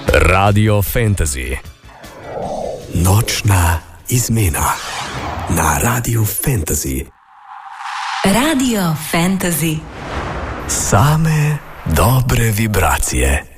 Radio Fantasy. Nočna izmena na Radio Fantasy. Radio Fantasy. Same dobre vibracije.